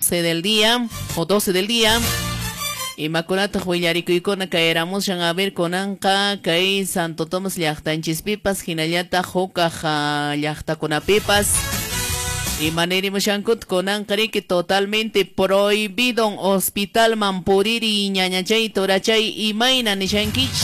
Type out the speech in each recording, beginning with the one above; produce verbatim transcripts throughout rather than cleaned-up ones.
once del día o doce del día. Imakunata huillarikuykuna kaeramushan a ver konanqa kay Santo Tomás llaqtanchispipas hinallata hukaq llaqtakunapipas imanirimushankut konanqariki totalmente prohibido hospital mampuriri ñañachay turachay imayna nishankich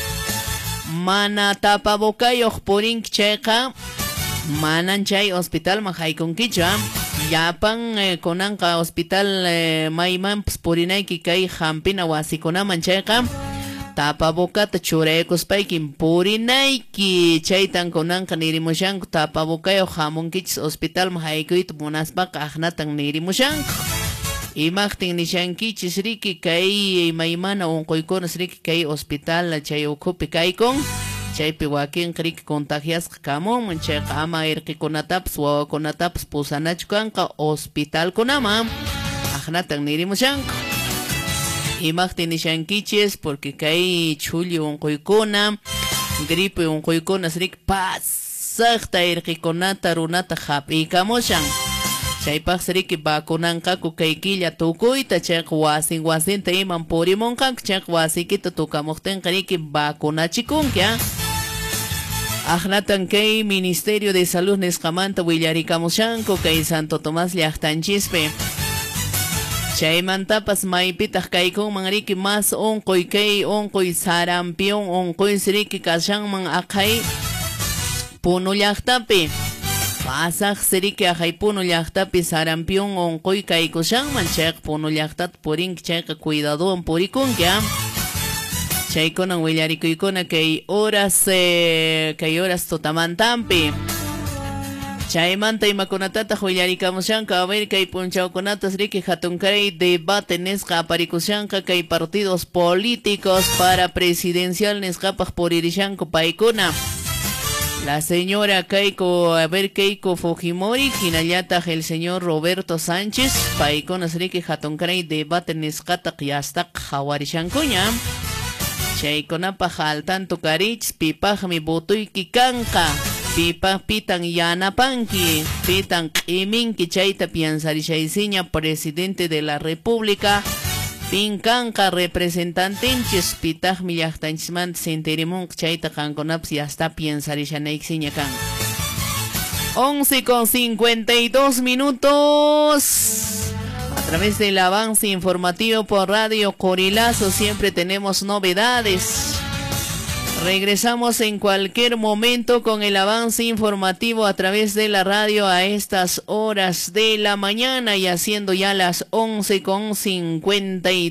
mana tapabukayuq purinki chayqa manan chay hospital man haykunkicha yapan eh, konanqa hospital eh, maymanpas purinayki kay hampina wasikunaman chayqa tapabukata churaykuspaykin purinayki chaytan konanqa nirimushanku tapabukayuq hamunkichis hospital man haykuyta munaspaqa aqnatan nirimushanku imaqtin nishankichis riki kay maymana unquykunas riki kay hospital chay ukhupi kaykun chaypi wakin riki contagiasqa kamunman chayqa ama irqikunatapas wawakunatapas pusanachu kanqa hospitalkunaman aqnatan nirimushanku imaqtin nishankichis porque kay chulli unquykuna gripe unquykunas riki pasaqta irqikunata runata hap'iykamushan chaypaq riki vacunanqaku kay killa tukuyta chayqa wasin wasinta iman purimunqaku chayqa wasiykita tukamuqtinqa riki vacunachikunki aqnatan kay Ministerio de Salud nisqamanta willarikamushanku kay Santo Tomás llaqtanchispi chaymantapas maypitaq kaykunman riki mas unquy kay unquy sarampion unquy riki kashanman aqhay Puno llaqtapi pasaq siriki aqhay Puno llaqtapi sarampion unquy kaykushanman chayqa Puno llaqtata purinki chayqa cuidadowan purikunki chaykunan willarikuykuna kay horas eh, kay horas tutamantampi chaymanta imakunatataq willarikamushanka a ver kay punchawkunatas riki hatunkaray debate nisqa aparikushanka kay partidos políticos para presidencial nisqapaq puririshanku paykuna la señora Keiko a ver Keiko Fujimori hinallataq el señor Roberto Sánchez paykunas riki hatunkaray debate nisqataq yastaq hawarishankuña chaykunapaq altanto karichis pipaqmi votuyki kanqa pipaq pitan yanapanki pitan q'iminki chayta piansarishaysiña presidente de la república pin kanqa representantinchis pitaqmi llaqtanchismanta sintirimunqa chayta qankunapas yasta piensarishanaysiña kan once con cincuenta y dos minutos. A través del avance informativo por Radio Corilazo siempre tenemos novedades. Regresamos en cualquier momento con el avance informativo a través de la radio a estas horas de la mañana y haciendo ya las once con cincuenta y